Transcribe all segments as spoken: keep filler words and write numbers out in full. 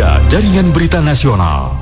Media Jaringan Berita Nasional.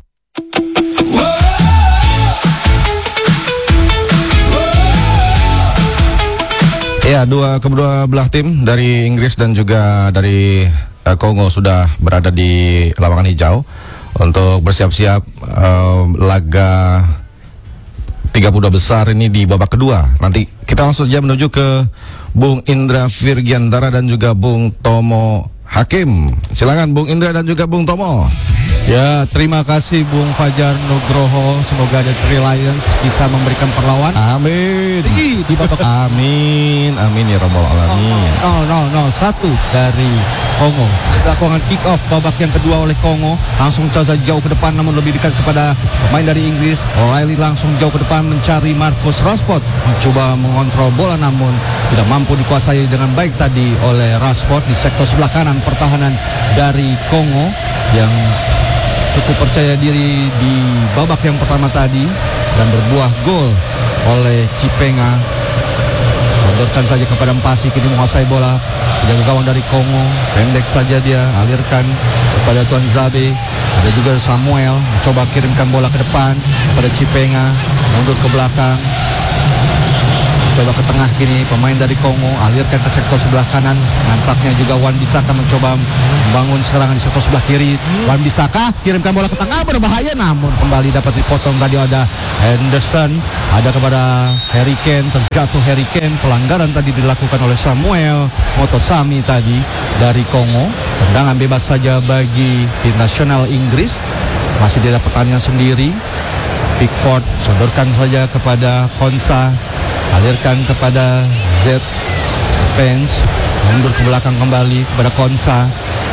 Ya, dua kedua belah tim dari Inggris dan juga dari uh, Kongo sudah berada di lapangan hijau untuk bersiap-siap uh, laga tiga puluh dua besar ini di babak kedua. Nanti kita langsung saja menuju ke Bung Indra Virgiantara dan juga Bung Tomo Hakim. Silakan Bung Indra dan juga Bung Tomo. Ya, terima kasih Bung Fajar Nugroho. Semoga The Three Lions bisa memberikan perlawan. Amin. Tinggi di babak. Amin, amin ya Rabbal Alamin. nol nol nol satu dari Kongo. Lakukan kick off babak yang kedua oleh Kongo. Langsung saja jauh ke depan namun lebih dekat kepada pemain dari Inggris. O'Reilly langsung jauh ke depan mencari Marcus Rashford. Mencoba mengontrol bola namun tidak mampu dikuasai dengan baik tadi oleh Rashford di sektor sebelah kanan pertahanan dari Kongo yang cukup percaya diri di babak yang pertama tadi dan berbuah gol oleh Cipenga. Sodorkan saja kepada Mpasi, kini menguasai bola. Penjaga gawang dari Kongo, pendek saja dia, alirkan kepada Tuan Zabe. Ada juga Samuel, mencoba kirimkan bola ke depan kepada Cipenga, mundur ke belakang. Coba ke tengah kini pemain dari Kongo, alirkan ke sektor sebelah kanan. Nampaknya juga Wan Bisaka mencoba membangun serangan di sektor sebelah kiri. Wan Bisaka kirimkan bola ke tengah, berbahaya namun kembali dapat dipotong. Tadi ada Henderson, ada kepada Harry Kane, terjatuh Harry Kane. Pelanggaran tadi dilakukan oleh Samuel Motosami tadi dari Kongo. Tendangan bebas saja bagi tim nasional Inggris. Masih di dalam pertandingan sendiri. Pickford sodorkan saja kepada Konsa, alirkan kepada Z Spence, mundur ke belakang kembali kepada Konsa,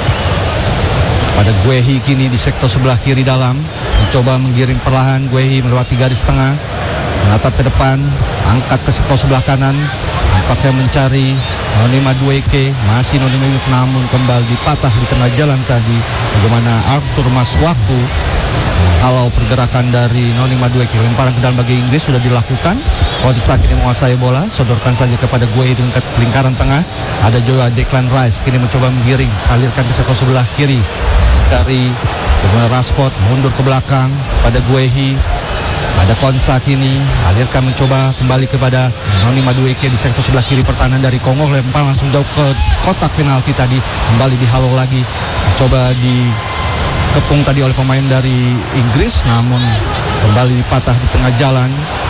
pada Guehi kini di sektor sebelah kiri dalam, mencoba menggiring perlahan. Guehi melewati garis tengah, menatap ke depan, angkat ke sektor sebelah kanan, nampaknya mencari Noni Madueke, masih Noni Madueke namun kembali patah di tengah jalan tadi. Bagaimana Arthur Maswaku kalau pergerakan dari Noni Madueke. Lemparan ke dalam bagi Inggris sudah dilakukan. Odisa kini menguasai bola, sodorkan saja kepada Guehi dengan lingkaran tengah. Ada juga Declan Rice kini mencoba menggiring, alirkan ke sektor sebelah kiri dari dengan Rashford, mundur ke belakang pada Guehi. Ada Konsa kini, alirkan mencoba kembali kepada Noni Madueke di sektor sebelah kiri pertahanan dari Kongo. Lempar langsung jauh ke kotak penalti tadi, kembali dihalau lagi, mencoba dikepung tadi oleh pemain dari Inggris namun kembali dipatah di tengah jalan.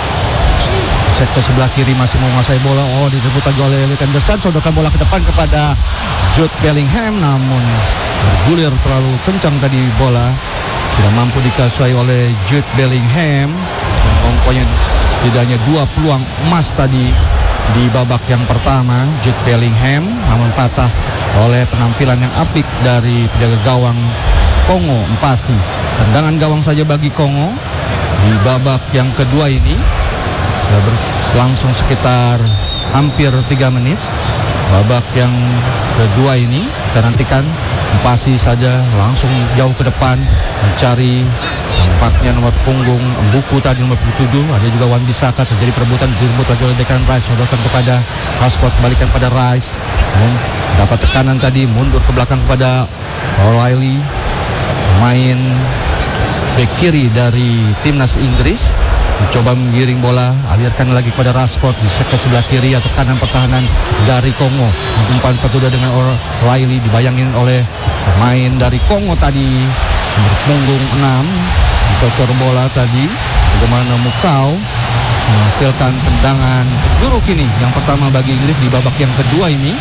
Sektor sebelah kiri masih menguasai bola. Oh, direbut lagi oleh Henderson, sodorkan bola ke depan kepada Jude Bellingham namun bergulir terlalu kencang tadi bola, tidak mampu dikuasai oleh Jude Bellingham. Mempunyai setidaknya dua peluang emas tadi di babak yang pertama Jude Bellingham, namun patah oleh penampilan yang apik dari penjaga gawang Kongo, Mpasi. Tendangan gawang saja bagi Kongo di babak yang kedua ini. Sudah berlangsung sekitar hampir tiga menit. Babak yang kedua ini kita nantikan. Mpasi saja langsung jauh ke depan mencari nampaknya nomor punggung Mbuku tadi nomor dua puluh tujuh. Ada juga Wan Bisaka, terjadi perebutan, direbut lagi oleh Declan Rice, sodorkan kepada Rashford, balikan pada Rice. Namun dapat tekanan tadi, mundur ke belakang kepada O'Reilly, pemain bek kiri dari timnas Inggris. Mencoba menggiring bola, alirkan lagi kepada Rashford di sektor sebelah kiri atau kanan pertahanan dari Kongo. Umpan satu dengan O'Reilly, dibayangin oleh pemain dari Kongo tadi berpunggung enam, dicocor bola tadi. Bagaimana Mukau menghasilkan tendangan penjuru kini yang pertama bagi Inggris di babak yang kedua ini.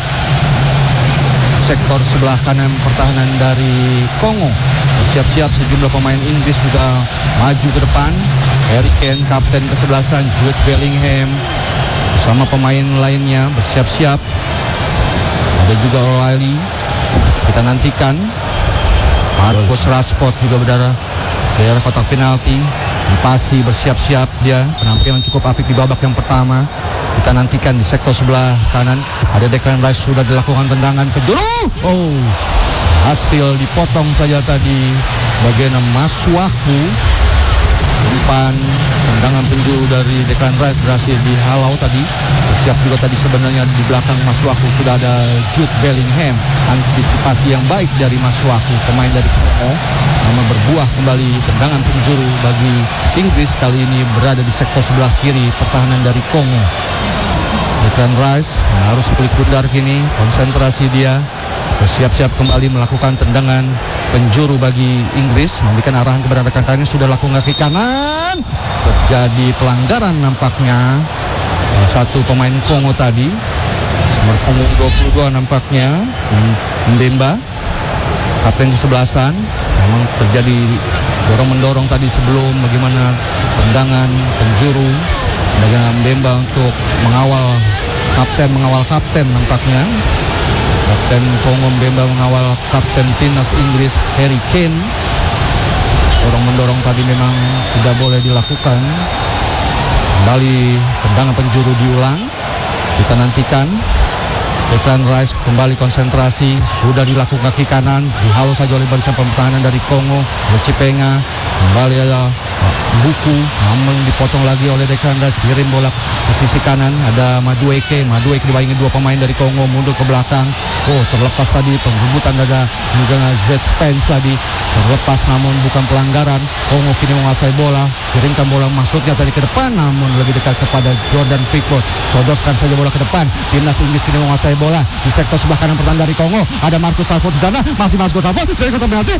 Sektor sebelah kanan pertahanan dari Kongo, siap-siap sejumlah pemain Inggris juga maju ke depan. Harry Kane, kapten kesebelasan, Jude Bellingham bersama pemain lainnya bersiap-siap. Ada juga O'Reilly. Kita nantikan Marcus Rashford juga berada di daerah kotak penalti. Mpasi bersiap-siap dia, penampilan cukup apik di babak yang pertama. Kita nantikan di sektor sebelah kanan ada Declan Rice, sudah dilakukan tendangan penjuru. Oh, hasil dipotong saja tadi bagian Maswaku. umpan tendangan penjuru dari Declan Rice berhasil dihalau tadi. Siap juga tadi sebenarnya di belakang Masuaku sudah ada Jude Bellingham. Antisipasi yang baik dari Masuaku, pemain dari Kongo. Namun berbuah kembali tendangan penjuru bagi Inggris, kali ini berada di sektor sebelah kiri pertahanan dari Kongo. Declan Rice harus kulit bundar kini, konsentrasi dia, bersiap-siap kembali melakukan tendangan penjuru bagi Inggris, memberikan arahan kepada rekan-rekannya, sudah lakukan kaki kanan, terjadi pelanggaran nampaknya salah satu pemain Kongo tadi, nomor punggung dua puluh dua nampaknya, Mbemba, kapten kesebelasan. Memang terjadi dorong-mendorong tadi sebelum, bagaimana tendangan penjuru dengan Mbemba untuk mengawal kapten, mengawal kapten nampaknya. Kapten Kongo Mbemba mengawal kapten timnas Inggris Harry Kane. Dorong-mendorong tadi memang tidak boleh dilakukan. Kembali tendangan penjuru diulang. Kita nantikan. Declan Rice kembali konsentrasi, sudah dilakukan kaki kanan, dihalau saja oleh barisan pertahanan dari Kongo. Cipenga kembali ada Buku, namun dipotong lagi oleh Declan Rice, kirim bola ke sisi kanan, ada Madueke. Madueke dibayangi dua pemain dari Kongo, mundur ke belakang. Oh, terlepas tadi penggebutan ada dengan Z Spence tadi, terlepas namun bukan pelanggaran. Kongo kini menguasai bola, kirimkan bola maksudnya tadi ke depan, namun lebih dekat kepada Jordan Pickford. Sodorkan saja bola ke depan. Timnas Inggris kini menguasai bola di sektor sebelah kanan pertahanan dari Kongo. Ada Marcus Rashford di sana, masih Marcus Rashford dari kotak penalti.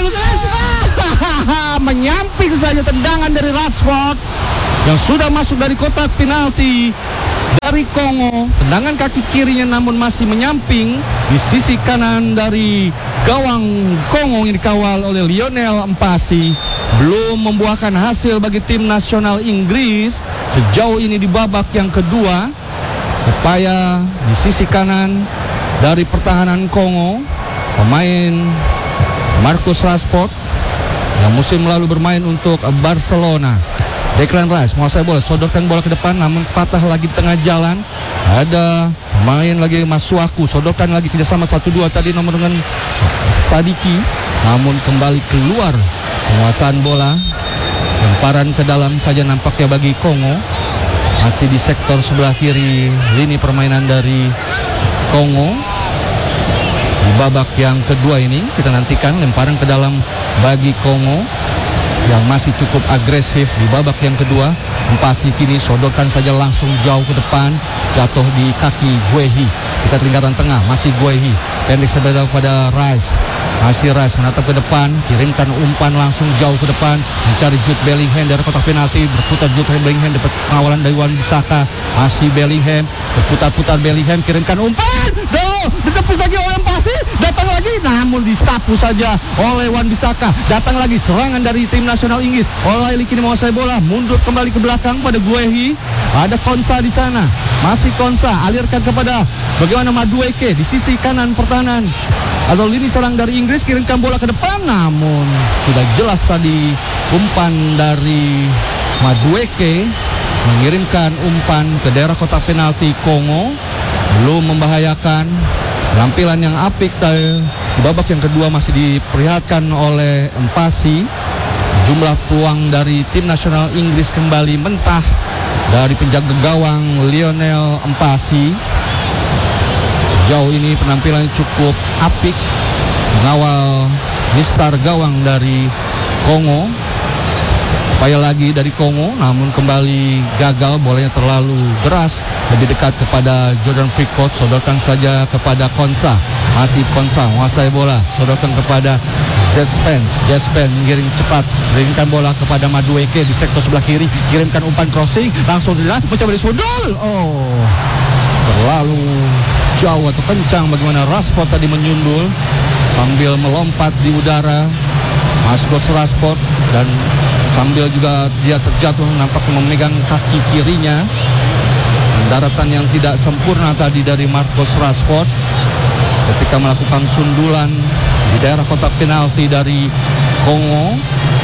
Menyamping saja tendangan dari Rashford yang sudah masuk dari kotak penalti dari Kongo. Tendangan kaki kirinya namun masih menyamping di sisi kanan dari gawang Kongo yang dikawal oleh Lionel Mpasi. Belum membuahkan hasil bagi tim nasional Inggris sejauh ini di babak yang kedua. Upaya di sisi kanan dari pertahanan Kongo, pemain Marcus Rashford yang musim lalu bermain untuk Barcelona. Declan Rice menguasai bola, sodorkan bola ke depan, namun patah lagi di tengah jalan. Ada main lagi Masuaku, sodorkan lagi kerjasama satu dua tadi nomor dengan Sadiki, namun kembali keluar penguasaan bola. Lemparan ke dalam saja nampaknya bagi Kongo. Masih di sektor sebelah kiri lini permainan dari Kongo. Di babak yang kedua ini kita nantikan lemparan ke dalam bagi Kongo yang masih cukup agresif di babak yang kedua. Mpasi kini sodorkan saja langsung jauh ke depan, jatuh di kaki Guehi. Dekat lingkaran tengah masih Guehi, pendek sebelah kepada Rice. Masih Rice menatap ke depan, kirimkan umpan langsung jauh ke depan, mencari Jude Bellingham dari kotak penalti. Berputar Jude Bellingham, dapat pengawalan dari Wan-Bissaka. Masih Bellingham, berputar-putar Bellingham, kirimkan umpan. Doh, ditepis saja oleh Mpasi, datang lagi, namun disapu saja oleh Wan-Bissaka. Datang lagi serangan dari tim nasional Inggris. O'Reilly kini menguasai bola, mundur kembali ke belakang pada Guehi. Ada Konsa di sana, masih Konsa, alirkan kepada bagaimana Madueke di sisi kanan pertahanan atau lini serang dari Inggris, kirimkan bola ke depan, namun tidak jelas tadi umpan dari Madueke mengirimkan umpan ke daerah kotak penalti Kongo. Belum membahayakan. Penampilan yang apik tadi di babak yang kedua masih diperlihatkan oleh Mpasi. Sejumlah peluang dari tim nasional Inggris kembali mentah dari penjaga gawang Lionel Mpasi. Sejauh ini penampilan cukup apik mengawal mistar gawang dari Kongo. Upaya lagi dari Kongo, namun kembali gagal, bolanya terlalu deras, lebih dekat kepada Jordan Pickford. Sodorkan saja kepada Konsa, masih Konsa menguasai bola, sodorkan kepada Z Spence. Z Spence mengirim cepat, kirimkan bola kepada Madueke di sektor sebelah kiri, kirimkan umpan crossing, langsung tidak mencoba disundul. Oh, terlalu jauh atau kencang bagaimana Rashford tadi menyundul sambil melompat di udara. Marcus Rashford, dan sambil juga dia terjatuh nampaknya memegang kaki kirinya. Daratan yang tidak sempurna tadi dari Marcus Rashford ketika melakukan sundulan di daerah kotak penalti dari Kongo.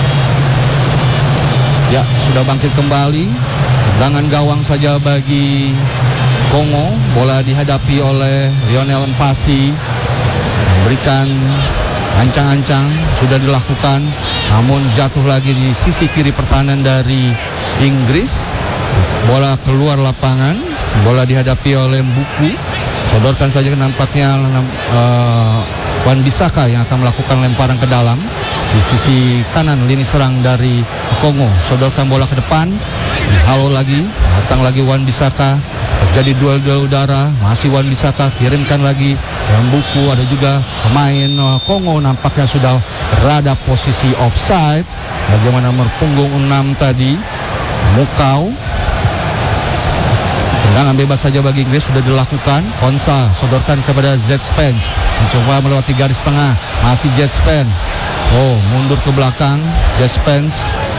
Ya, sudah bangkit kembali. Tendangan gawang saja bagi Kongo. Bola dihadapi oleh Lionel Mpasi, memberikan Ancang-ancang sudah dilakukan, namun jatuh lagi di sisi kiri pertahanan dari Inggris. Bola keluar lapangan, bola dihadapi oleh Mbuku. Sodorkan saja nampaknya uh, Wan-Bissaka yang akan melakukan lemparan ke dalam di sisi kanan lini serang dari Kongo. Sodorkan bola ke depan, halo lagi, datang lagi Wan-Bissaka. Terjadi duel-duel udara, masih Wan-Bissaka, kirimkan lagi Mbuku. Ada juga pemain uh, Kongo nampaknya sudah berada posisi offside. Bagaimana nomor punggung enam tadi, Mukau. Tendangan bebas saja bagi Inggris sudah dilakukan. Konsa sodorkan kepada Jet Spence, mencoba melewati garis tengah, masih Jet Spence. Oh, mundur ke belakang Jet Spence,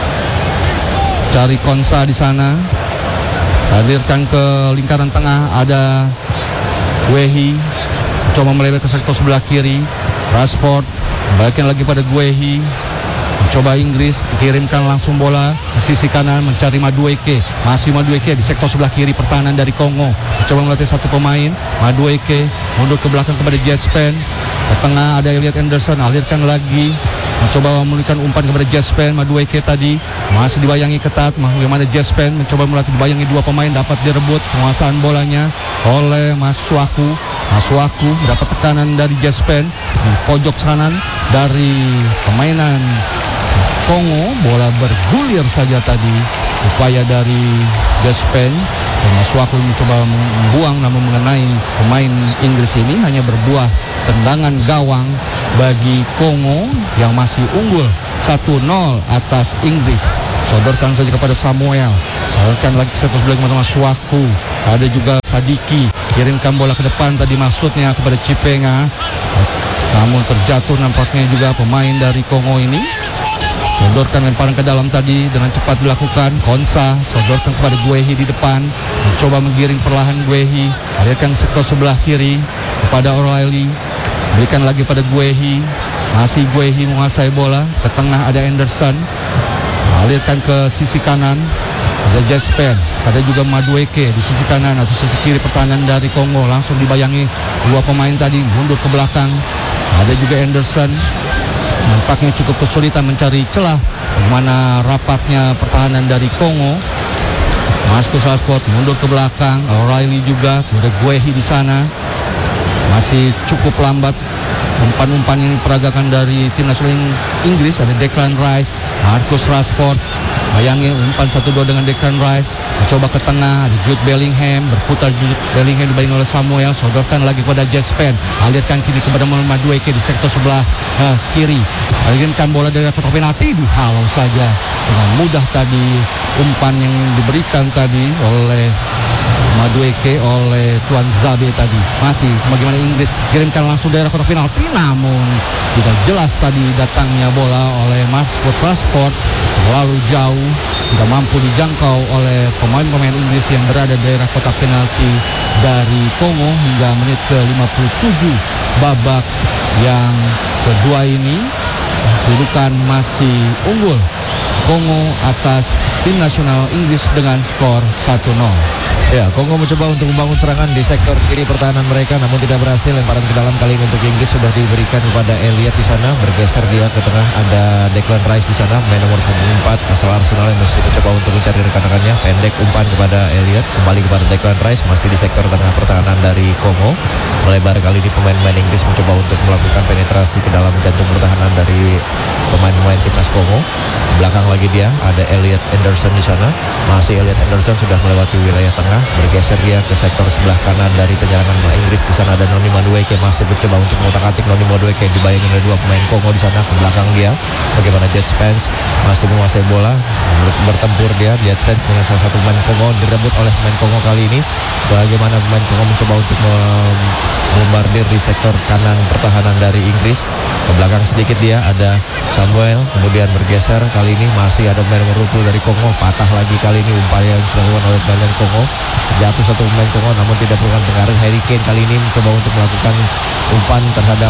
cari Konsa di sana, hadirkan ke lingkaran tengah. Ada Guehi, coba melebar ke sektor sebelah kiri. Rashford balikkan lagi pada Guehi. Coba Inggris kirimkan langsung bola ke sisi kanan mencari Madueke. Masih Madueke di sektor sebelah kiri pertahanan dari Kongo. Coba melatih satu pemain, Madueke mundur ke belakang kepada Jespen. Ke tengah ada Elliot Anderson, alirkan lagi. Mencoba memulihkan umpan kepada Jespen. Madueke tadi masih dibayangi ketat. Bagaimana Jespen mencoba melatih dibayangi dua pemain, dapat direbut penguasaan bolanya oleh Masuaku. Masuaku dapat tekanan dari Jespen di pojok kanan dari permainan Kongo. Bola bergulir saja tadi, upaya dari Jespen. Masuaku mencoba membuang namun mengenai pemain Inggris ini hanya berbuah tendangan gawang bagi Kongo yang masih unggul satu nol atas Inggris. Sodorkan saja kepada Samuel, sodorkan lagi satu sebelah kepada Masuaku. Ada juga Sadiki, kirimkan bola ke depan tadi maksudnya kepada Cipenga, namun terjatuh nampaknya juga pemain dari Kongo ini. Sodorkan lemparan ke dalam tadi dengan cepat dilakukan. Konsa sodorkan kepada Guehi di depan, mencoba menggiring perlahan Guehi, alirkan sektor sebelah kiri kepada O'Reilly, berikan lagi pada Guehi. Masih Guehi menguasai bola, ke tengah ada Anderson, alirkan ke sisi kanan ada Jespen, ada juga Madueke di sisi kanan atau sisi kiri pertahanan dari Kongo. Langsung dibayangi dua pemain tadi, mundur ke belakang. Ada juga Anderson, nampaknya cukup kesulitan mencari celah bagaimana rapatnya pertahanan dari Kongo. Marcus Rashford mundur ke belakang, O'Reilly juga, ada Guehi di sana. Masih cukup lambat umpan-umpan yang diperagakan dari tim nasional Inggris. Ada Declan Rice, Marcus Rashford, bayangi umpan satu dua dengan Declan Rice, mencoba ke tengah. Ada Jude Bellingham, berputar Jude Bellingham dibayangi oleh Samuel, sodorkan lagi kepada Jespen, alirkan kini kepada Madueke di sektor sebelah uh, kiri, alirkan bola dari kotak penalti, dihalau saja dengan mudah tadi umpan yang diberikan tadi oleh Madueke oleh Tuan Zabe tadi. Masih bagaimana Inggris kirimkan langsung daerah kotak penalti, namun tidak jelas tadi datangnya bola oleh Marcus Rashford terlalu jauh, tidak mampu dijangkau oleh pemain-pemain Inggris yang berada di daerah kotak penalti dari Kongo hingga menit ke lima puluh tujuh babak yang kedua ini. Kedudukan masih unggul Kongo atas tim nasional Inggris dengan skor satu nol. Ya, Kongo mencoba untuk membangun serangan di sektor kiri pertahanan mereka, namun tidak berhasil. Lemparan ke dalam kali ini untuk Inggris sudah diberikan kepada Elliot di sana, bergeser dia ke tengah. Ada Declan Rice di sana, main nomor punggung empat asal Arsenal yang masih mencoba untuk mencari rekan-rekannya. Pendek umpan kepada Elliot, kembali kepada Declan Rice, masih di sektor tengah pertahanan dari Kongo. Melebar kali ini pemain-pemain Inggris mencoba untuk melakukan penetrasi ke dalam jantung pertahanan dari pemain-pemain timnas Kongo. Belakang lagi dia ada Elliot Anderson di sana. Masih Elliot Anderson sudah melewati wilayah tengah, bergeser dia ke sektor sebelah kanan dari penyerangan Inggris. Di sana ada Noni Madueke, masih mencoba untuk mengotak-atik Noni Madueke, dibayangi oleh dua pemain Kongo di sana. Ke belakang dia bagaimana Jet Spence masih menguasai bola, bertempur dia Jet Spence dengan salah satu pemain Kongo, direbut oleh pemain Kongo kali ini. Bagaimana pemain Kongo mencoba untuk membombardir di sektor kanan pertahanan dari Inggris. Ke belakang sedikit dia ada Samuel, kemudian bergeser kali ini masih ada pemain nomor dua puluh dari Kongo, patah lagi kali ini upaya yang dilakukan oleh pemain Kongo. Jatuh satu pemain Kongo namun tidak memberikan pengaruh. Harry Kane kali ini mencoba untuk melakukan umpan terhadap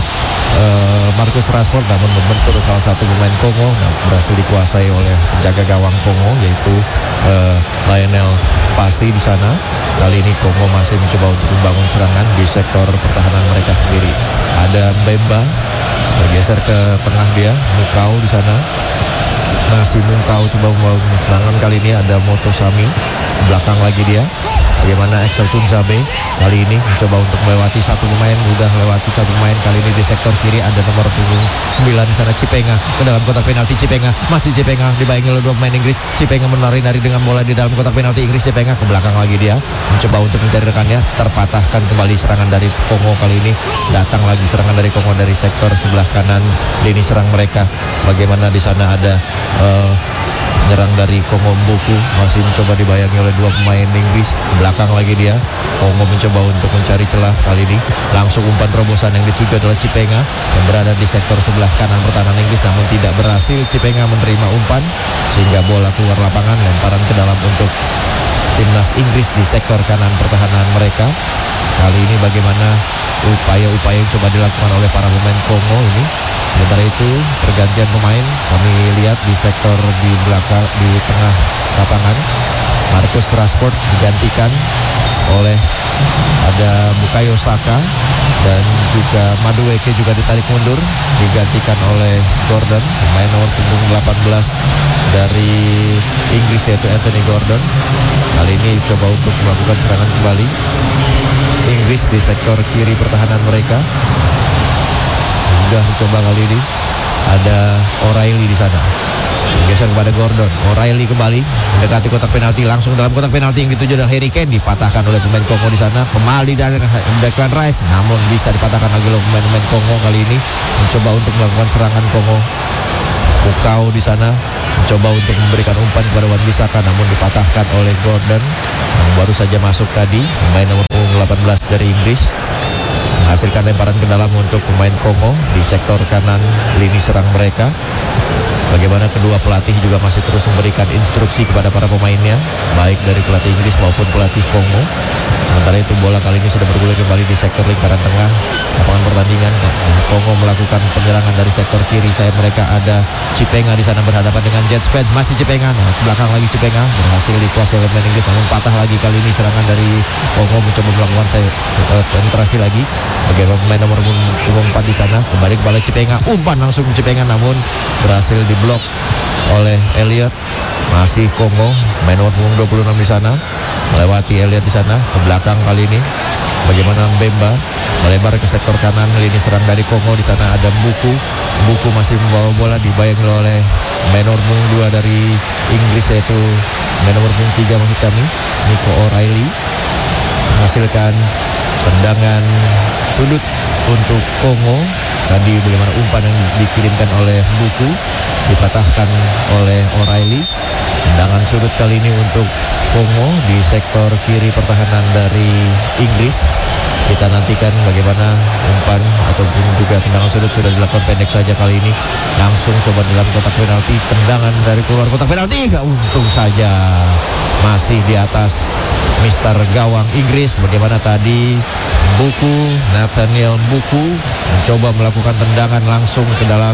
uh, Marcus Rashford, namun membentur salah satu pemain Kongo, nah, berhasil dikuasai oleh penjaga gawang Kongo yaitu uh, Lionel Pasi di sana. Kali ini Kongo masih mencoba untuk membangun serangan di sektor pertahanan mereka sendiri. Ada Mbemba Geser ke tengah dia, Mukau di sana. Masih Mukau coba membangun serangan, kali ini ada Motosami. Belakang lagi dia. Bagaimana Axel Tunzabe kali ini mencoba untuk melewati satu pemain, mudah lewati satu pemain. Kali ini di sektor kiri ada nomor punggung sembilan di sana, Cipenga ke dalam kotak penalti. Cipenga, masih Cipenga dibayangi oleh dua pemain Inggris. Cipenga menari-nari dengan bola di dalam kotak penalti Inggris. Cipenga ke belakang lagi dia, mencoba untuk mencari rekannya. Terpatahkan kembali serangan dari Kongo. Kali ini datang lagi serangan dari Kongo dari sektor sebelah kanan lini serang mereka. Bagaimana di sana ada uh, nyerang dari Kongo, Mbuku masih mencoba dibayangi oleh dua pemain Inggris. Belakang lagi dia, Kongo mencoba untuk mencari celah. Kali ini langsung umpan terobosan yang dituju adalah Cipenga yang berada di sektor sebelah kanan pertahanan Inggris, namun tidak berhasil Cipenga menerima umpan sehingga bola keluar lapangan. Lemparan ke dalam untuk timnas Inggris di sektor kanan pertahanan mereka. Kali ini bagaimana upaya-upaya yang coba dilakukan oleh para pemain Kongo ini. Sementara itu pergantian pemain kami lihat di sektor di belakang, di tengah lapangan. Marcus Rashford digantikan oleh ada Bukayo Saka, dan juga Madueke juga ditarik mundur, digantikan oleh Gordon, pemain nomor punggung delapan belas dari Inggris yaitu Anthony Gordon. Kali ini coba untuk melakukan serangan kembali Inggris di sektor kiri pertahanan mereka. Sudah mencoba kali ini ada O'Reilly di sana. Geser kepada Gordon. O'Reilly kembali mendekati kotak penalti, langsung dalam kotak penalti yang dituju adalah Harry Kane, dipatahkan oleh pemain Kongo di sana. Kembali dari Declan Rice, namun bisa dipatahkan lagi oleh pemain-pemain Kongo. Kali ini mencoba untuk melakukan serangan Kongo. Mukau di sana mencoba untuk memberikan umpan kepada Wan-Bissaka, namun dipatahkan oleh Gordon yang baru saja masuk tadi, pemain nomor delapan belas dari Inggris. Menghasilkan lemparan ke dalam untuk pemain Kongo di sektor kanan lini serang mereka. Bagaimana kedua pelatih juga masih terus memberikan instruksi kepada para pemainnya, baik dari pelatih Inggris maupun pelatih Kongo. Sementara itu bola kali ini sudah bergulir kembali di sektor lingkaran tengah lapangan pertandingan. Kongo melakukan penyerangan dari sektor kiri. Saya mereka ada Cipenga di sana berhadapan dengan Jet Spence. Masih Cipenga, nah, belakang lagi Cipenga, berhasil dikuasai oleh pemain Inggris, namun patah lagi kali ini serangan dari Kongo. Mencoba melakukan saya uh, penetrasi lagi. Bagaimana pemain nomor punggung empat di sana, kembali kepala Cipenga, umpan langsung Cipenga, namun berhasil diblok oleh Elliot. Masih Kongo, main nomor punggung dua puluh enam di sana, melewati Elliot di sana ke belakang kali ini. Bagaimana Mbemba melebar ke sektor kanan lini serang dari Kongo. Di sana ada Mbuku. Mbuku masih membawa bola, dibayangi oleh main nomor punggung dua dari Inggris yaitu main nomor punggung tiga maksud kami, Nico O'Reilly, menghasilkan tendangan sudut untuk Kongo. Tadi bagaimana umpan yang dikirimkan oleh Mbuku dipatahkan oleh O'Reilly. Tendangan sudut kali ini untuk Kongo di sektor kiri pertahanan dari Inggris. Kita nantikan bagaimana umpan ataupun juga tendangan sudut sudah dilakukan pendek saja kali ini. Langsung coba dalam kotak penalti, tendangan dari keluar kotak penalti, untung saja masih di atas Mister Gawang Inggris. Bagaimana tadi Mbuku, Nathaniel Mbuku mencoba melakukan tendangan langsung ke dalam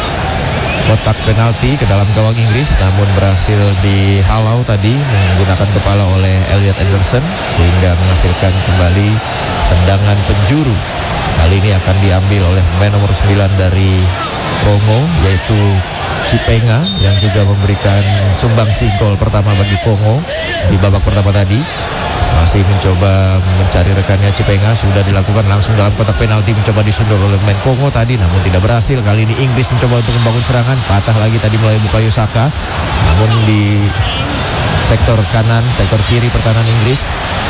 kotak penalti, ke dalam gawang Inggris, namun berhasil dihalau tadi menggunakan kepala oleh Elliot Anderson sehingga menghasilkan kembali tendangan penjuru. Kali ini akan diambil oleh pemain nomor sembilan dari Kongo yaitu Cipenga yang juga memberikan sumbangsi gol pertama bagi Kongo di babak pertama tadi. Masih mencoba mencari rekannya Cipenga, sudah dilakukan langsung dalam kotak penalti, mencoba disundur oleh pemain Kongo tadi namun tidak berhasil. Kali ini Inggris mencoba untuk membangun serangan, patah lagi tadi melalui Bukayo Saka, namun di sektor kanan, sektor kiri pertahanan Inggris.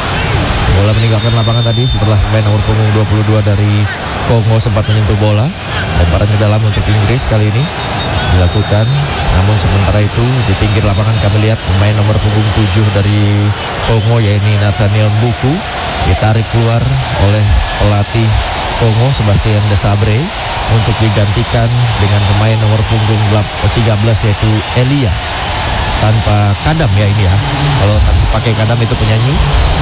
Bola meninggalkan lapangan tadi setelah pemain nomor punggung dua puluh dua dari Kongo sempat menyentuh bola. Lemparan ke dalam untuk Inggris kali ini dilakukan, namun sementara itu di pinggir lapangan kami lihat pemain nomor punggung tujuh dari Kongo yaitu Nathaniel Mbuku ditarik keluar oleh pelatih Kongo Sebastian Desabre untuk digantikan dengan pemain nomor punggung tiga belas yaitu Elia. Tanpa kadam ya ini ya. Kalau tanpa pakai kadam itu penyanyi.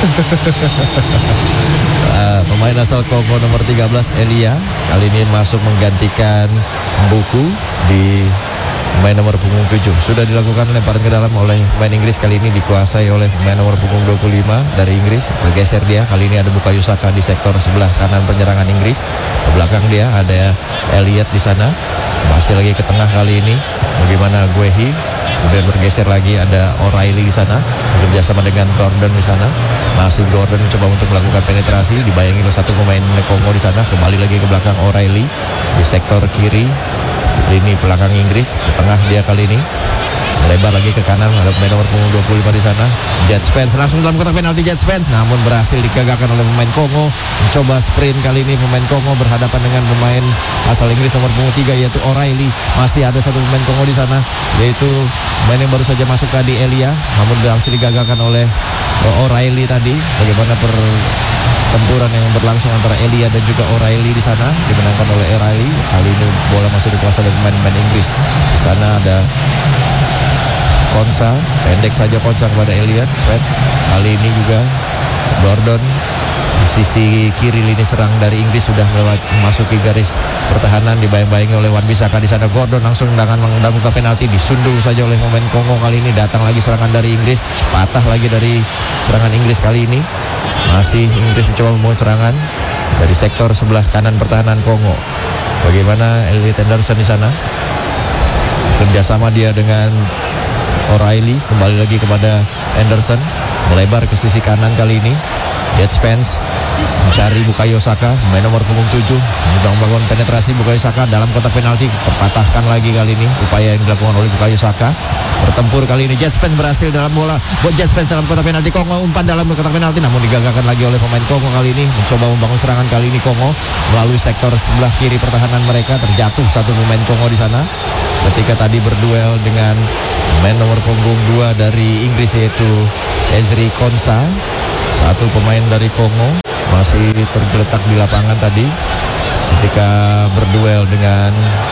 uh, pemain asal Kongo nomor tiga belas Elia kali ini masuk menggantikan Mbuku di pemain nomor punggung tujuh. Sudah dilakukan lemparan ke dalam oleh pemain Inggris, kali ini dikuasai oleh pemain nomor punggung dua puluh lima dari Inggris. Bergeser dia, kali ini ada Bukayo Saka di sektor sebelah kanan penyerangan Inggris. Ke belakang dia ada Elliot di sana. Masih lagi ke tengah kali ini. Bagaimana Guehi? Kemudian bergeser lagi ada O'Reilly di sana, bekerja sama dengan Gordon di sana. Masih Gordon mencoba untuk melakukan penetrasi, dibayangi oleh satu pemain Kongo di sana. Kembali lagi ke belakang O'Reilly di sektor kiri. Lini belakang Inggris, ke tengah dia kali ini. Lebar lagi ke kanan, ada pemain nomor punggung dua puluh lima di sana. Jet Spence langsung dalam kotak penalti Jet Spence, namun berhasil digagalkan oleh pemain Kongo. Mencoba sprint kali ini pemain Kongo berhadapan dengan pemain asal Inggris nomor punggung tiga yaitu O'Reilly. Masih ada satu pemain Kongo di sana, yaitu pemain yang baru saja masuk tadi Elia, namun berhasil digagalkan oleh O'Reilly tadi. Bagaimana pertempuran yang berlangsung antara Elia dan juga O'Reilly di sana, dimenangkan oleh O'Reilly. Kali ini bola masih dikuasai oleh pemain-pemain Inggris. Di sana ada Konsa, pendek saja Konsa kepada Elliot Spence. Kali ini juga Gordon di sisi kiri lini serang dari Inggris sudah melewati memasuki garis pertahanan, dibayang-bayangi oleh Wan Bissaka di sana. Gordon langsung dengan mengundang kotak penalti, disunduh saja oleh pemain Kongo. Kali ini datang lagi serangan dari Inggris, patah lagi dari serangan Inggris kali ini. Masih Inggris mencoba membangun serangan dari sektor sebelah kanan pertahanan Kongo. Bagaimana Elliot Anderson di sana? Kerjasama dia dengan O'Reilly, kembali lagi kepada Anderson, melebar ke sisi kanan kali ini. Jet Spence mencari Bukayo Saka, pemain nomor punggung tujuh, sudah membangun penetrasi. Bukayo Saka dalam kotak penalti, terpatahkan lagi kali ini upaya yang dilakukan oleh Bukayo Saka. Bertempur kali ini Jet Spence berhasil dalam bola. Buat Jet Spence dalam kotak penalti, Kongo umpan dalam kotak penalti, namun digagalkan lagi oleh pemain Kongo kali ini. Mencoba membangun serangan kali ini Kongo melalui sektor sebelah kiri pertahanan mereka. Terjatuh satu pemain Kongo di sana ketika tadi berduel dengan pemain nomor punggung dua dari Inggris yaitu Ezri Konsa. Satu pemain dari Kongo masih tergeletak di lapangan tadi ketika berduel dengan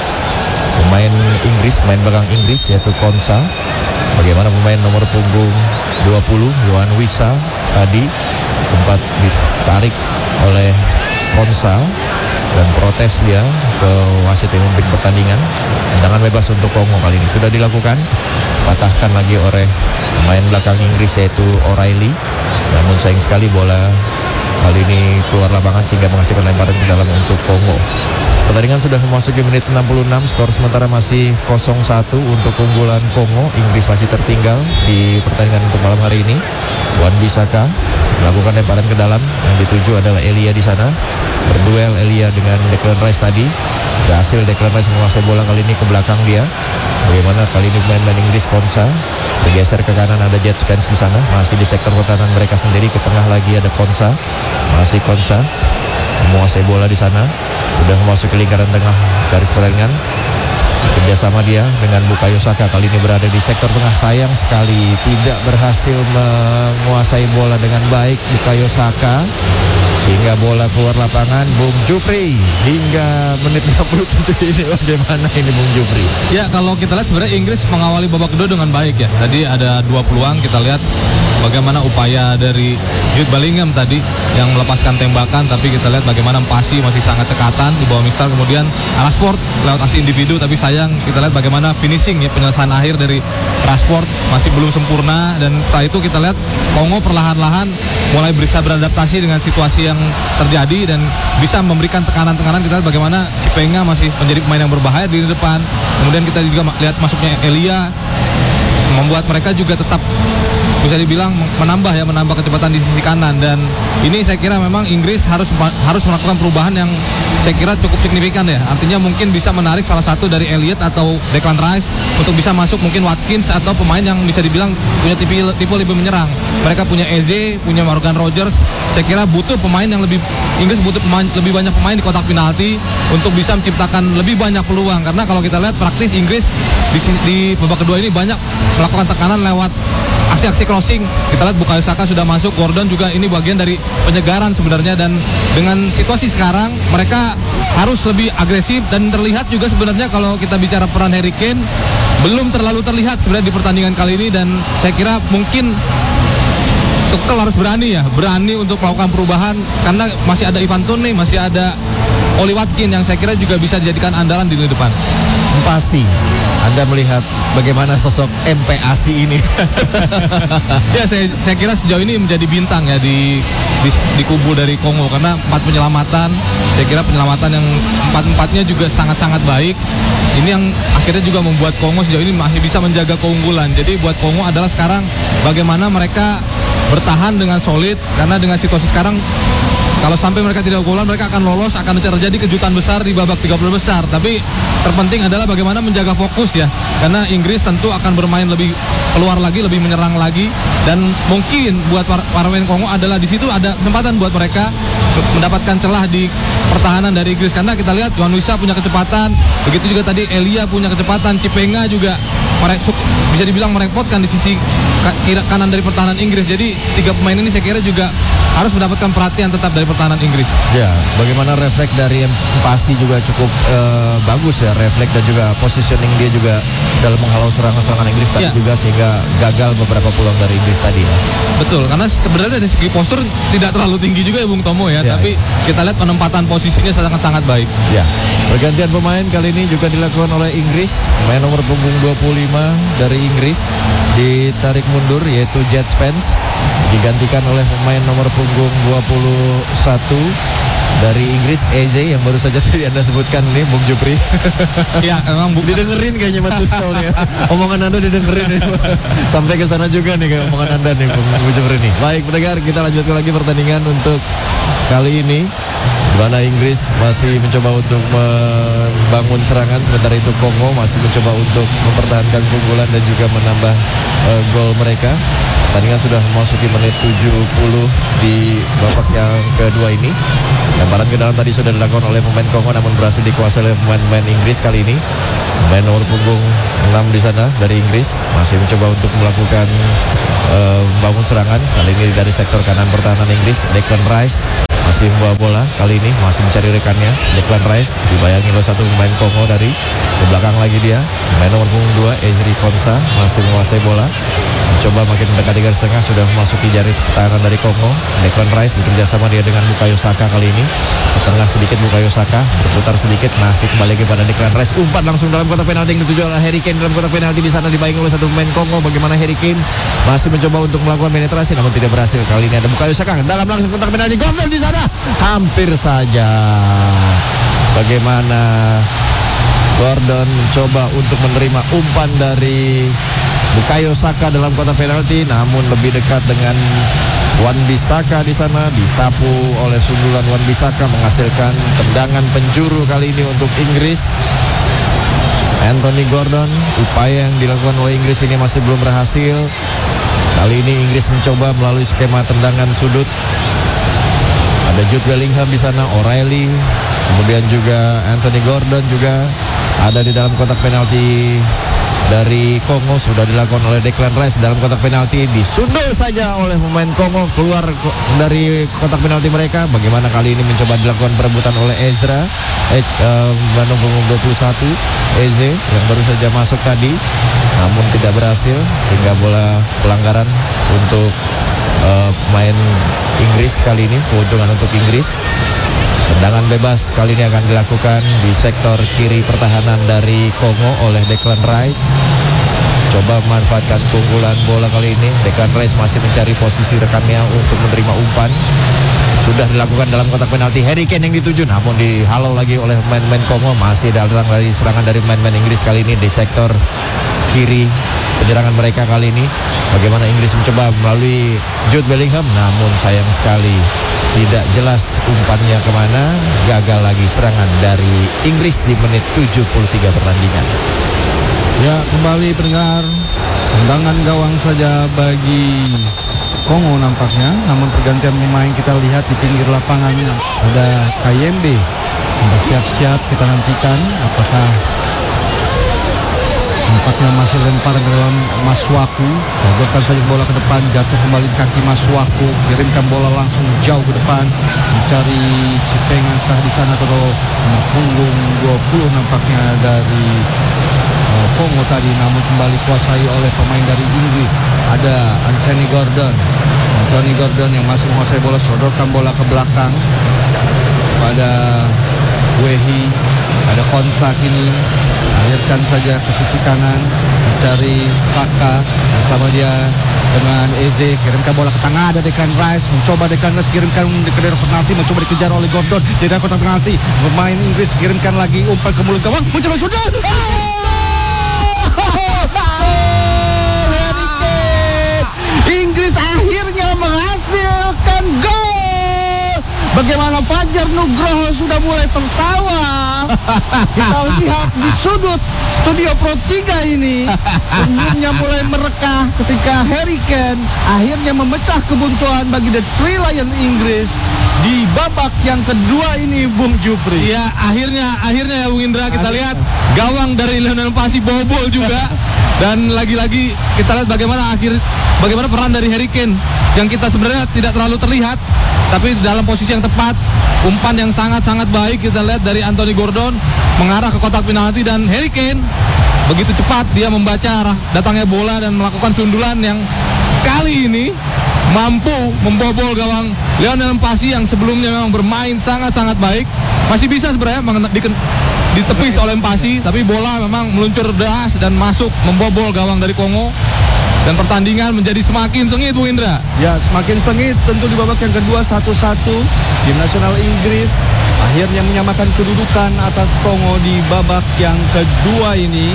pemain Inggris, pemain belakang Inggris yaitu Konsa. Bagaimana pemain nomor punggung dua puluh Yohan Wissa tadi sempat ditarik oleh Konsa dan protes dia ke wasit yang memimpin pertandingan. Tendangan bebas untuk Kongo kali ini sudah dilakukan, patahkan lagi oleh pemain belakang Inggris yaitu O'Reilly. Namun sayang sekali bola kali ini keluar lapangan sehingga menghasilkan lemparan ke dalam untuk Kongo. Pertandingan sudah memasuki menit enam puluh enam, skor sementara masih nol satu untuk keunggulan Kongo. Inggris masih tertinggal di pertandingan untuk malam hari ini. Wan Bissaka melakukan lemparan ke dalam, yang dituju adalah Elia di sana. Berduel Elia dengan Declan Rice tadi. Berhasil Declan Rice menguasai bola kali ini ke belakang dia. Bagaimana kali ini pemain-pemain Inggris Konsa bergeser ke kanan, ada Jet Spence di sana, masih di sektor pertahanan mereka sendiri. Ke tengah lagi ada Konsa, masih Konsa menguasai bola di sana, sudah memasuki lingkaran tengah garis pertandingan. Kerjasama dia dengan Bukayo Saka kali ini berada di sektor tengah. Sayang sekali tidak berhasil menguasai bola dengan baik Bukayo Saka, sehingga bola keluar lapangan. Bung Jupri, hingga menit enam puluh tujuh ini bagaimana ini Bung Jupri? Ya, kalau kita lihat sebenarnya Inggris mengawali babak kedua dengan baik ya. Tadi ada dua peluang, kita lihat bagaimana upaya dari Jude Bellingham tadi yang melepaskan tembakan, tapi kita lihat bagaimana Mpasi masih sangat cekatan di bawah Mister. Kemudian Rashford lewat aksi individu, tapi sayang kita lihat bagaimana finishing ya, penyelesaian akhir dari Rashford masih belum sempurna. Dan setelah itu kita lihat Kongo perlahan-lahan mulai bisa beradaptasi dengan situasi yang terjadi dan bisa memberikan tekanan-tekanan. Kita lihat bagaimana si Penga masih menjadi pemain yang berbahaya di depan. Kemudian kita juga lihat masuknya Elia membuat mereka juga tetap bisa dibilang menambah ya, menambah kecepatan di sisi kanan. Dan ini saya kira memang Inggris harus harus melakukan perubahan yang saya kira cukup signifikan ya. Artinya mungkin bisa menarik salah satu dari Elliot atau Declan Rice untuk bisa masuk, mungkin Watkins atau pemain yang bisa dibilang punya tipe, tipe lebih menyerang. Mereka punya Eze, punya Morgan Rogers. Saya kira butuh pemain yang lebih, Inggris butuh pemain, lebih banyak pemain di kotak penalti untuk bisa menciptakan lebih banyak peluang. Karena kalau kita lihat praktis Inggris di, di babak kedua ini banyak melakukan tekanan lewat aksi-aksi crossing. Kita lihat Bukayo Saka sudah masuk, Gordon juga ini bagian dari penyegaran sebenarnya. Dan dengan situasi sekarang mereka harus lebih agresif, dan terlihat juga sebenarnya kalau kita bicara peran Harry Kane belum terlalu terlihat sebenarnya di pertandingan kali ini. Dan saya kira mungkin Tuchel harus berani ya, berani untuk melakukan perubahan, karena masih ada Ivan Toney, masih ada Oli Watkins yang saya kira juga bisa dijadikan andalan di lini depan. Mpasi, Anda melihat bagaimana sosok M P A S I ini? Ya, saya, saya kira sejauh ini menjadi bintang ya di, di di kubu dari Kongo karena empat penyelamatan, saya kira penyelamatan yang empat-empatnya juga sangat-sangat baik. Ini yang akhirnya juga membuat Kongo sejauh ini masih bisa menjaga keunggulan. Jadi buat Kongo adalah sekarang bagaimana mereka bertahan dengan solid, karena dengan situasi sekarang kalau sampai mereka tidak keunggulan, mereka akan lolos, akan terjadi kejutan besar di babak tiga puluh besar. Tapi terpenting adalah bagaimana menjaga fokus ya, karena Inggris tentu akan bermain lebih keluar lagi, lebih menyerang lagi, dan mungkin buat para pemain Kongo adalah di situ ada kesempatan buat mereka mendapatkan celah di pertahanan dari Inggris, karena kita lihat Juan Wissa punya kecepatan, begitu juga tadi Elia punya kecepatan, Cipenga juga bisa dibilang merepotkan di sisi kiri kanan dari pertahanan Inggris. Jadi tiga pemain ini saya kira juga harus mendapatkan perhatian tetap dari pertahanan Inggris. Ya, bagaimana refleks dari Mpasi juga cukup uh, bagus ya, refleks dan juga positioning dia juga dalam menghalau serangan-serangan Inggris tadi ya. juga, sehingga gagal beberapa peluang dari Inggris tadi ya. Betul, karena sebenarnya dari segi postur tidak terlalu tinggi juga ya Bung Tomo ya, ya tapi ya. Kita lihat penempatan posisinya sangat-sangat baik. Ya, pergantian pemain kali ini juga dilakukan oleh Inggris. Pemain nomor punggung dua puluh lima dari Inggris ditarik mundur yaitu Jet Spence, digantikan oleh pemain nomor punggung dua puluh satu dari Inggris, Eze, yang baru saja tadi Anda sebutkan nih, Bung Jupri. Ya, emang Bu. Didengerin kayaknya Matusol nih. Omongan Anda didengerin nih. Sampai ke sana juga nih kayak omongan Anda nih, Bung Jupri nih. Baik, pendengar, kita lanjutkan lagi pertandingan untuk kali ini, di mana Inggris masih mencoba untuk membangun serangan, sementara itu Kongo masih mencoba untuk mempertahankan keunggulan dan juga menambah uh, gol mereka. Pertandingan sudah memasuki menit tujuh puluh di babak yang kedua ini. Lemparan ke dalam tadi sudah dilakukan oleh pemain Kongo, namun berhasil dikuasai oleh pemain-pemain Inggris kali ini. Pemain nomor punggung enam di sana dari Inggris masih mencoba untuk melakukan uh, membangun serangan. Kali ini dari sektor kanan pertahanan Inggris, Declan Rice masih membawa bola, kali ini masih mencari rekannya. Declan Rice dibayangi oleh satu pemain Kongo dari ke belakang lagi dia. Pemain nomor punggung dua, Ezri Konsa, masih menguasai bola, mencoba makin mendekati garis tengah, sudah memasuki garis pertahanan dari Kongo. Declan Rice bekerja sama dia dengan Bukayo Saka kali ini. Ke tengah sedikit Bukayo Saka, berputar sedikit, masih kembali kepada Declan Rice. Umpat langsung dalam kotak penalti yang dituju oleh Harry Kane dalam kotak penalti. Di sana dibayangi oleh satu pemain Kongo. Bagaimana Harry Kane masih mencoba untuk melakukan penetrasi, namun tidak berhasil. Kali ini ada Bukayo Saka dalam langsung kotak penalti. Gordon di sana, hampir saja. Bagaimana Gordon mencoba untuk menerima umpan dari Bukayo Saka dalam kotak penalti, namun lebih dekat dengan Wan Bissaka di sana, disapu oleh sundulan Wan Bissaka, menghasilkan tendangan penjuru kali ini untuk Inggris. Anthony Gordon, upaya yang dilakukan oleh Inggris ini masih belum berhasil. Kali ini Inggris mencoba melalui skema tendangan sudut. Ada Jude Bellingham di sana, O'Reilly, kemudian juga Anthony Gordon juga ada di dalam kotak penalti dari Kongo. Sudah dilakukan oleh Declan Rice dalam kotak penalti, disundul saja oleh pemain Kongo keluar dari kotak penalti mereka. Bagaimana kali ini mencoba dilakukan perebutan oleh Ezra eh, uh, Bandung punggung dua puluh satu, Eze yang baru saja masuk tadi, namun tidak berhasil, sehingga bola pelanggaran untuk uh, pemain Inggris kali ini, keuntungan untuk Inggris. Tendangan bebas kali ini akan dilakukan di sektor kiri pertahanan dari Kongo oleh Declan Rice. Coba memanfaatkan keunggulan bola kali ini. Declan Rice masih mencari posisi rekannya untuk menerima umpan. Sudah dilakukan dalam kotak penalti, Harry Kane yang dituju, namun dihalau lagi oleh pemain-pemain Kongo. Masih datang dari serangan dari pemain-pemain Inggris kali ini di sektor kiri penyerangan mereka kali ini. Bagaimana Inggris mencoba melalui Jude Bellingham, namun sayang sekali tidak jelas umpannya kemana. Gagal lagi serangan dari Inggris di menit tujuh puluh tiga pertandingan. Ya, kembali pendengar, tendangan gawang saja bagi Kongo nampaknya. Namun pergantian pemain kita lihat di pinggir lapangan ada Kayembe. Bersiap-siap, kita nantikan apakah nampaknya masih lempar ke dalam Masuaku. Sodorkan saja bola ke depan, jatuh kembali di kaki Masuaku, kirimkan bola langsung jauh ke depan, mencari Cipenga kah di sana atau punggung dua puluh nampaknya dari uh, Kongo tadi, namun kembali kuasai oleh pemain dari Inggris. Ada Anthony Gordon. Anthony Gordon yang masih menguasai bola, sodorkan bola ke belakang pada Wehi. Ada Konsa kini. Nah, Alirkan saja ke sisi kanan, mencari Saka bersama dia dengan Eze. Kirimkan bola ke tengah, ada Declan Rice. Mencoba Declan Rice kirimkan ke daerah penalti, mencoba dikejar oleh Gordon di daerah kotak penalti. Pemain Inggris kirimkan lagi umpan ke mulut gawang, mencoba sudah. Harry Kane. Inggris akhirnya menghasilkan gol. Bagaimana Fajar Nugroho sudah mulai tertawa. Kita lihat di sudut studio Pro tiga ini, senyumnya mulai merekah ketika Harry Kane akhirnya memecah kebuntuan bagi The Three Lions Inggris di babak yang kedua ini, Bung Jupri. Iya, akhirnya akhirnya ya Bung Indra, kita lihat gawang dari Lionel Messi bobol juga. Dan lagi-lagi kita lihat bagaimana akhir bagaimana peran dari Harry Kane yang kita sebenarnya tidak terlalu terlihat, tapi dalam posisi yang tepat, umpan yang sangat-sangat baik kita lihat dari Anthony Gordon mengarah ke kotak penalti, dan Harry Kane begitu cepat dia membaca arah datangnya bola dan melakukan sundulan yang kali ini mampu membobol gawang Lionel Messi yang sebelumnya memang bermain sangat-sangat baik. Masih bisa sebenarnya mengena- diken- ditepis oleh Messi, tapi bola memang meluncur deras dan masuk membobol gawang dari Kongo. Dan pertandingan menjadi semakin sengit, Bung Indra. Ya, semakin sengit tentu di babak yang kedua satu satu. Tim nasional Inggris akhirnya menyamakan kedudukan atas Kongo di babak yang kedua ini.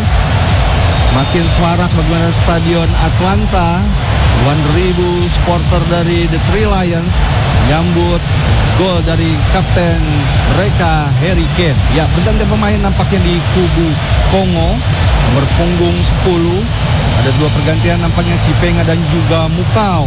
Makin semarak bagaimana Stadion Atlanta. Puluhan ribu supporter dari The Three Lions menyambut gol dari kapten mereka Harry Kane. Ya, berganti pemain nampaknya di kubu Kongo. Nomor punggung sepuluh. Ada dua pergantian nampaknya, Cipenga dan juga Mukau.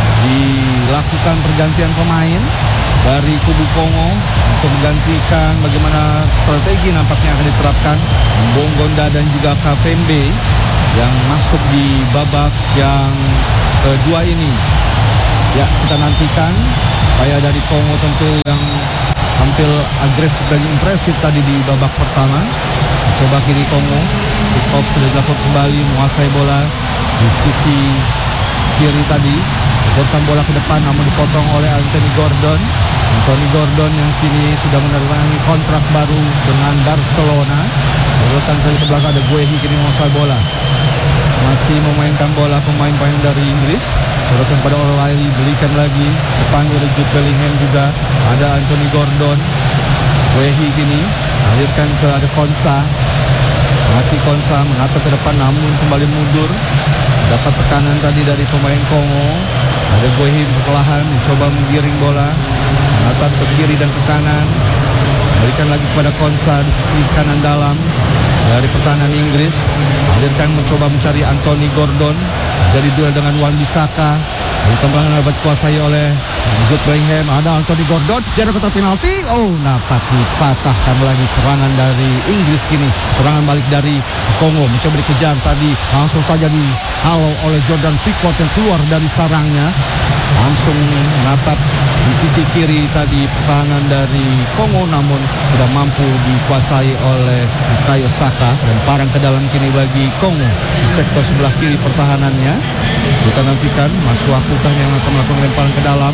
Dilakukan pergantian pemain dari kubu Kongo untuk menggantikan bagaimana strategi nampaknya akan diterapkan Bongonda dan juga Kavembe yang masuk di babak yang kedua ini. Ya, kita nantikan upaya dari Kongo tentu yang tampil agresif dan impresif tadi di babak pertama. Coba kiri Kongo, kick off sudah dilakukan kembali, menguasai bola di sisi kiri tadi, leporkan bola ke depan namun dipotong oleh Anthony Gordon. Anthony Gordon yang kini sudah menerbangani kontrak baru dengan Barcelona. Leporkan saja ke belakang, ada Guehi kini menguasai bola. Masih memainkan bola pemain-pemain dari Inggris. Sorotan pada O'Reilly, belikan lagi depan oleh Jude Bellingham juga. Ada Anthony Gordon. Guehi kini alirkan ke ada Konsa. Masih Konsa mengatur ke depan namun kembali mundur. Dapat tekanan tadi dari pemain Kongo. Ada Guehi perlahan mencoba menggiring bola, mengatur ke kiri dan ke kanan. Berikan lagi kepada Konsa di sisi kanan dalam dari pertahanan Inggris. Alirkan mencoba mencari Anthony Gordon. Jadi duel dengan Wan-Bissaka. Kembali dapat kuasai oleh Jude Bellingham. Ada Anthony Gordon di ada kotak penalti. Oh, dapat dipatahkan lagi serangan dari Inggris kini. Serangan balik dari Kongo mencoba dikejar tadi, langsung saja dihalau oleh Jordan Pickford yang keluar dari sarangnya. Langsung menatap di sisi kiri tadi pertahanan dari Kongo, namun tidak mampu dikuasai oleh Bukayo Saka, dan parang ke dalam kini bagi Kongo di sektor sebelah kiri pertahanannya. Kita nantikan Masuakuta yang akan melakukan lemparan ke dalam,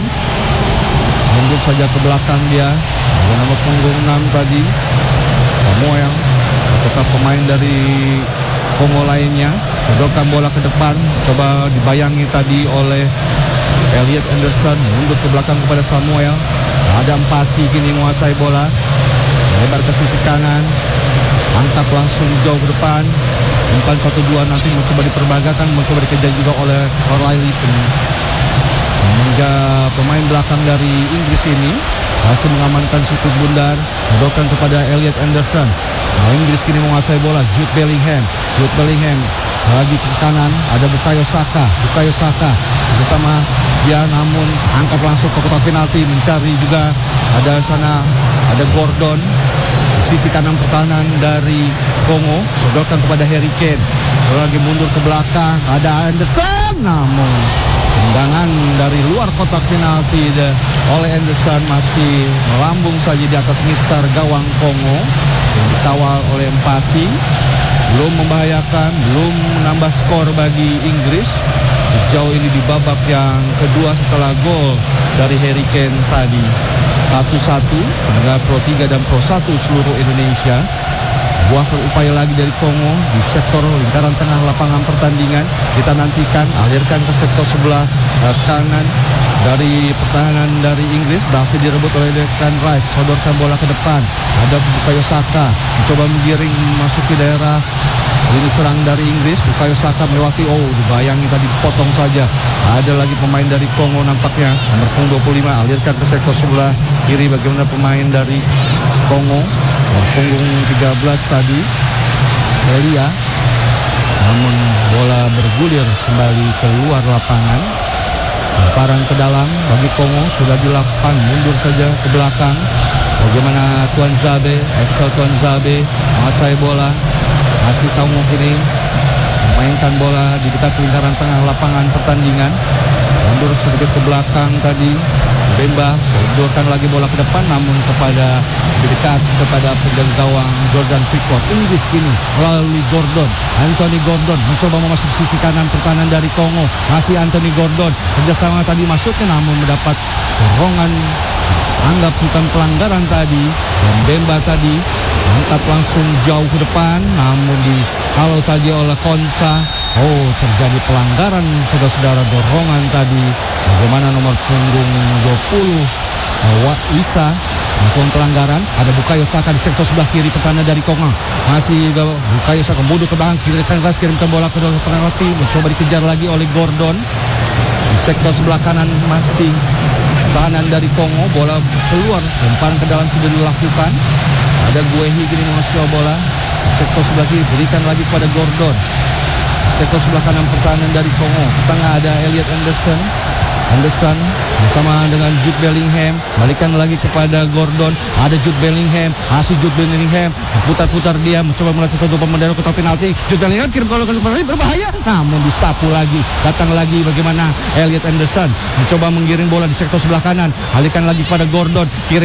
mundur saja ke belakang dia. Dengan nomor punggung enam tadi Samuel, tetap pemain dari Kongo lainnya, sodorkan bola ke depan, coba dibayangi tadi oleh Elliot Anderson, mundur ke belakang kepada Samuel. Ada Mpasi kini menguasai bola, lebar ke sisi kanan, angkat langsung jauh ke depan. Umpan satu dua nanti mencoba diperbagakan, mencoba dikejar juga oleh O'Reilly. Hingga pemain belakang dari Inggris ini masih mengamankan situ bundar, sodorkan kepada Elliot Anderson. Nah, Inggris kini menguasai bola. Jude Bellingham, Jude Bellingham lagi ke kanan, ada Bukayo Saka, Bukayo Saka bersama dia, namun angkat langsung ke kotak penalti, mencari juga ada sana ada Gordon di sisi kanan pertahanan dari Kongo, sodorkan kepada Harry Kane. Lagi mundur ke belakang, ada Anderson, namun tendangan dari luar kotak penalti oleh Anderson masih melambung saja di atas mister gawang Kongo yang dikawal oleh Mpasi. Belum membahayakan, belum menambah skor bagi Inggris sejauh ini di babak yang kedua setelah gol dari Harry Kane tadi. Satu satu, pendengar Pro tiga dan Pro satu seluruh Indonesia. Buah upaya lagi dari Kongo di sektor lingkaran tengah lapangan pertandingan. Kita nantikan, alirkan ke sektor sebelah uh, kanan dari pertahanan dari Inggris, berhasil direbut oleh Declan Rice. Sodorkan bola ke depan, ada Bukayo Saka mencoba menggiring masuk ke daerah lini serang dari Inggris. Bukayo Saka melewati, oh dibayangin tadi potong saja. Ada lagi pemain dari Kongo nampaknya, nomor punggung dua puluh lima, alirkan ke sektor sebelah kiri. Bagaimana pemain dari Kongo, nomor punggung tiga belas tadi, Elia, namun bola bergulir kembali keluar lapangan. Lemparan ke dalam bagi Kongo, sudah dilakukan, mundur saja ke belakang. Bagaimana Tuan Zabe, Axel Tuan Zabe menguasai bola, masih Kongo kini memainkan bola di dekat lingkaran tengah lapangan pertandingan. Mundur sedikit ke belakang tadi, Bemba sodorkan lagi bola ke depan, namun kepada lebih dekat kepada penjaga gawang Jordan Pickford. Inggris kini melalui Gordon, Anthony Gordon mencoba memasuki sisi kanan pertahanan dari Kongo. Masih Anthony Gordon, kerjasama tadi masuknya namun mendapat dorongan, anggap bukan pelanggaran tadi. Dan Bemba tadi angkat langsung jauh ke depan, namun dihalau tadi oleh Konsa. Oh, terjadi pelanggaran saudara-saudara, dorongan tadi. Bagaimana nomor punggung dua puluh Wak Isa melakukan pelanggaran. Ada Bukayo Saka di sektor sebelah kiri pertahanan dari Kongo. Masih Bukayo Saka mundur ke belakang, kiri kan keras, kirimkan bola ke penalti, mencoba dikejar lagi oleh Gordon. Di sektor sebelah kanan masih pertahanan dari Kongo, bola keluar, lemparan ke dalam sudah dilakukan. Ada Guehi kini menguasai bola di sektor sebelah kiri, berikan lagi kepada Gordon. Sektor sebelah kanan pertahanan dari Kongo, tengah ada Elliot Anderson. Anderson bersama dengan Jude Bellingham, balikan lagi kepada Gordon. Ada Jude Bellingham, masih Jude Bellingham, putar-putar dia mencoba melatih satu pemain kotak penalti. Jude Bellingham kirim bola ke penalti, berbahaya, namun disapu lagi. Datang lagi bagaimana Elliot Anderson mencoba menggiring bola di sektor sebelah kanan, alihkan lagi kepada Gordon, kirim